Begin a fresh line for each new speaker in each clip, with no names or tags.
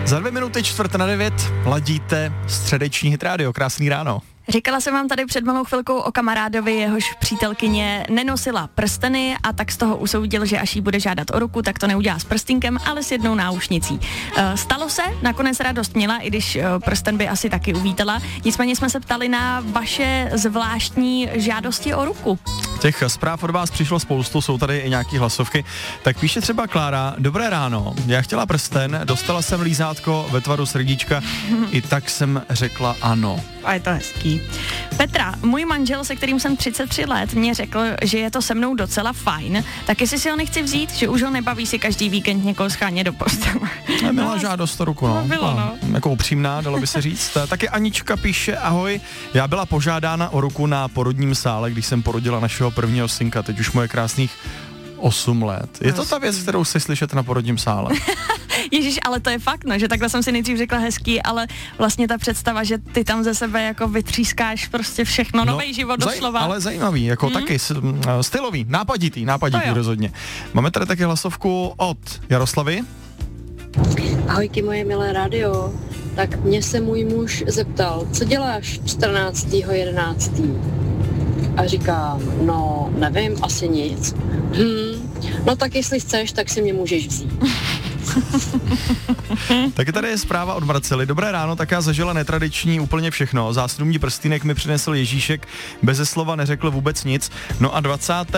Za 2 minuty 8:45 ladíte středeční Hit Radio. Krásný ráno.
Říkala jsem vám tady před malou chvilkou o kamarádovi, jehož přítelkyně nenosila prsteny a tak z toho usoudil, že až jí bude žádat o ruku, tak to neudělá s prstínkem, ale s jednou náušnicí. Stalo se, nakonec radost měla, i když prsten by asi taky uvítala. Nicméně jsme se ptali na vaše zvláštní žádosti o ruku.
Těch zpráv od vás přišlo spoustu, jsou tady i nějaký hlasovky. Tak píše třeba Klára: dobré ráno, já chtěla prsten, dostala jsem lízátko ve tvaru srdíčka, i tak jsem řekla ano.
A je to hezký. Petra, můj manžel, se kterým jsem 33 let, mě řekl, že je to se mnou docela fajn, tak jestli si ho nechci vzít, že už ho nebaví si každý víkend někoho schánět do postele.
Byla žádost o ruku, no.
Bylo, no.
Jako upřímná, dalo by se říct. Taky Anička píše: ahoj, já byla požádána o ruku na porodním sále, když jsem porodila našeho prvního synka, teď už mu je krásných 8 let. Je to ta věc, kterou si slyšet na porodním sále?
Ježíš, ale to je fakt, no, že takhle jsem si nejdřív řekla hezký, ale vlastně ta představa, že ty tam ze sebe jako vytřískáš prostě všechno, nový život doslova.
Ale zajímavý, jako taky stylový, nápaditý rozhodně. Máme tady taky hlasovku od Jaroslavy.
Ahojky moje milé rádio, tak mě se můj muž zeptal, co děláš 14.11. A říkám, no nevím, asi nic. No tak jestli chceš, tak si mě můžeš vzít.
Taky tady je zpráva od Marcely. Dobré ráno, tak já zažila netradiční úplně všechno. Zásnubní prstýnek mi přinesl Ježíšek, beze slova neřekl vůbec nic. No a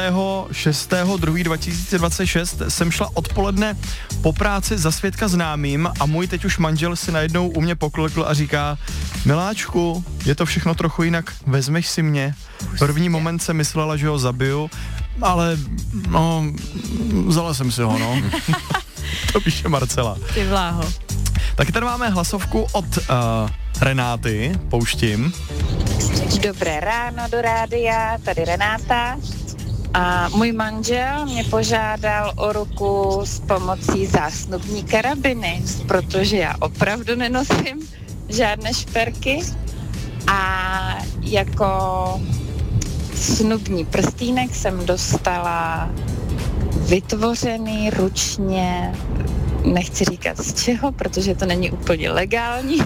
26.2.2026 jsem šla odpoledne po práci za svědka známým a můj teď už manžel si najednou u mě poklekl a říká: miláčku, je to všechno trochu jinak, vezmeš si mě. První moment jsem myslela, že ho zabiju, ale no, vzala jsem si ho, no. To píše Marcela.
Ty vláho.
Taky tady máme hlasovku od Renáty, pouštím.
Dobré ráno do rádia, tady Renáta. A můj manžel mě požádal o ruku s pomocí zásnubní karabiny, protože já opravdu nenosím žádné šperky a jako snubní prstýnek jsem dostala vytvořený ručně, nechci říkat z čeho, protože to není úplně legální.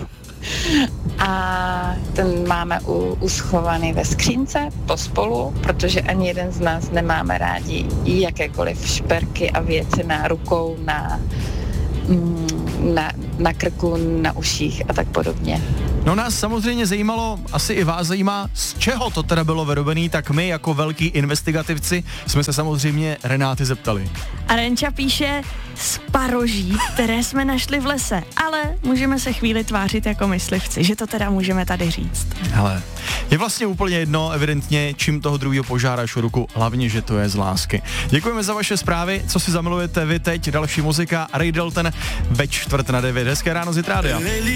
A ten máme uschovaný ve skřínce pospolu, protože ani jeden z nás nemáme rádi jakékoliv šperky a věci na rukou, na krku, na uších a tak podobně.
No nás samozřejmě zajímalo, asi i vás zajímá, z čeho to teda bylo vyrobený, tak my jako velký investigativci jsme se samozřejmě Renáty zeptali.
A Renča píše: z paroží, které jsme našli v lese, ale můžeme se chvíli tvářit jako myslivci, že to teda můžeme tady říct.
Hele, je vlastně úplně jedno, evidentně, čím toho druhého požádáš o ruku, hlavně, že to je z lásky. Děkujeme za vaše zprávy, co si zamilujete vy teď, další muzika, Ray Dalton ve 8:45. Hezké ráno z Hit Rádia.